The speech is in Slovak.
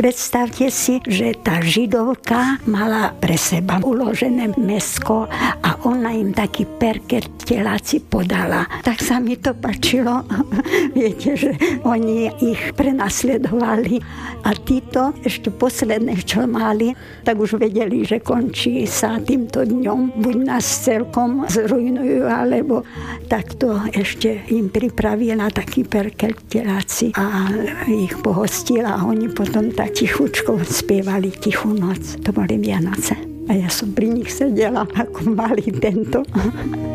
predstavte si, že tá židovka mala pre seba uložené mäsko a ona im taký perker teláci podala. Tak sa mi to páčilo. Viete, že oni ich prenasledovali a títo ešte posledné, čo mali, tak už vedeli, že končí sa týmto dňom. Buď nás celkom zrujnujú, alebo takto ešte im pripravila taký perker teláci a ich pohostila a oni potom tak tichučko spievali Tichú noc. To boli Vianoce. A ja som pri nich sedela ako malý tento.